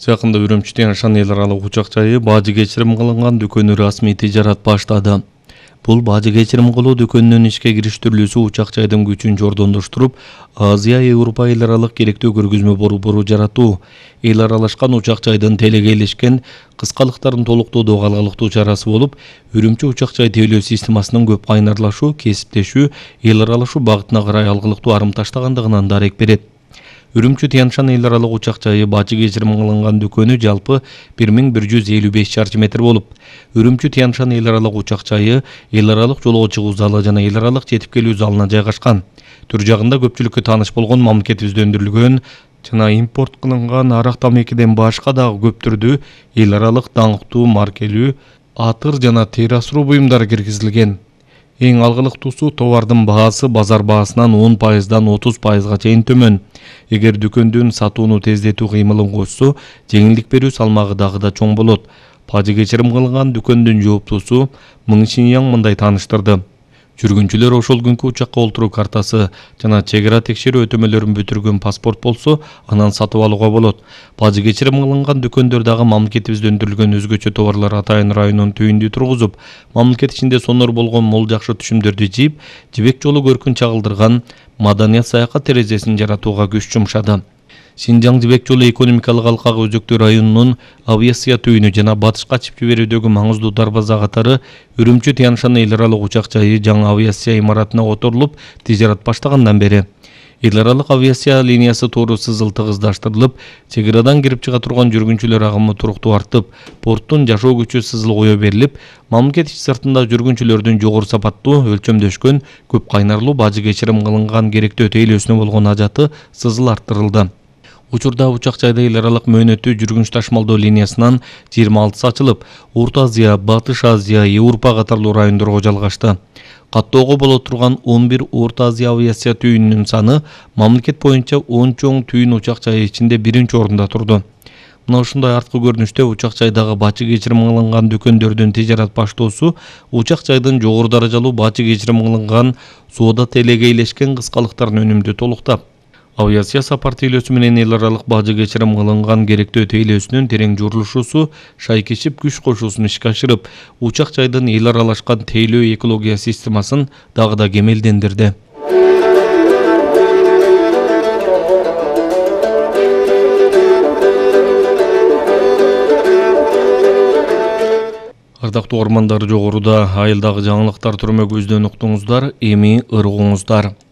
Жақында Үрүмчү Тянь-Шань эл аралык учак жайы бажы кечирим кылынган дүкөнү расмий тижарат баштады. Бул бажы кечирим кылуу дүкөнүнүн ишке кириштирилүүсү учак жайдын күчүн жордондоштуруп, Азия Европа эл аралык керектүү көргөзмө борбору жаратуу, эл аралашкан учак жайдын телегейлешкен кыскалыктарын толуктоодо калгалыктуу чарасы болуп, Үрүмчү учак жай тейлөө системасынын көп кайнарлашуу, кесиптешүү, эл аралашуу багытына карай алгылыктуу арым таштагандыгынан дарек берет. Үрүмчү Тянь-Шань эл аралык учак жайы бажы кечирим кылынган дүкөнү жалпы 1155 чарчы метр болуп, Үрүмчү Тянь-Шань эл аралык учак жайы эл аралык жолго чыгуу залы жана эл аралык жетип келүү залына жайгашкан. Түр жагында көпчүлүккө тааныш болгон мамлекетибизде өндүрүлгөн жана импорт кылынган арак тамекиден башка дагы көп түрдүү эл аралык даңктуу маркелүү атыр жана тери асыроо буюмдары киргизилген. Эң алгылыктуусу товардын баасы базар баасынан 10%дан 30%га чейин төмөн. Эгер дүкөндүн сатууну тездетүү кыймылын кошсо, жеңилдик берүү салмагы дагы да чоң болот. Бажы кечирим кылынган дүкөндүн жооптуусу Мың Шиньяң мындай тааныштырды. Жүргүнчүлөр ошол күнкү учакка олтуруу картасы жана чек ара текшерүү өтөмөлөрүн бүтүргөн паспорт болсо, анан сатып алууга болот. Бажы кечирим кылынган дүкөндөр дагы мамлекетибизде өндүрүлгөн өзгөчө товарлар атайын районун түйүндү тургузуп, мамлекет ичинде сонор болгон мол жакшы түшүмдөрдү жийип, жибек жолу көркүн чагылдырган маданият саякат терезесин жаратууга күч жумшады. Шинжаң жибек жолу экономикалык алкагы өзөктүү районунун авиация түйүнү жана батышка ачып жиберүүдөгү маңыздуу дарбаза катары Үрүмчү Тянь-Шань эл аралык учак жайы жаңы авиация имаратына отурулуп, тижарат баштагандан бери эл аралык авиация линиясы тоору сызыл тыгыздаштырылып, чек арадан кирип чыга турган жүргүнчүлөр агымы туруктуу артып, порттун жашоо күчү сызыл кое берилип, мамлекет ич сыртында жүргүнчүлөрдүн жогору сапаттуу өлчөмдөшкөн көп кайнарлуу бажы кечирим кылынган керектөө тейлөөсүнө болгон ажаты сызыл арттырылды. Учурда учак жайда эл аралык мөөнөттүү жүргүнч ташмалдоо линиясынан 26 ачылып, Орто Азия, Батыш Азия, Европа катарлуу райондорго жалгашты. Каттоого боло турган 11 Орто Азия авиация түйүнүнүн саны мамлекет боюнча 10 чоң түйүн учак жайы ичинде биринчи орунда турду. Мына ушундай арткы көрүнүштө учак жайдагы бажы кечирим кылынган дүкөндөрдүн тижарат баштоосу учак жайдын жогору даражалуу бажы кечирим кылынган соода телегейлешкен кыскалыктарын өнүмдү толуктап, авиация сапар тейлөөсү менен эл аралык бажы кечирим кылынган керектөө тейлөөсүнүн терең журулушуусу шайкешип күч кошуусун ишке ашырып, учак жайдын эл аралашкан тейлөө экология системасын дагы да кемелдендирди. Ардактуу ормандар, жогоруда айылдагы жаңылыктар түрмө көздөн уктуңуздар, эми ыргуңуздар.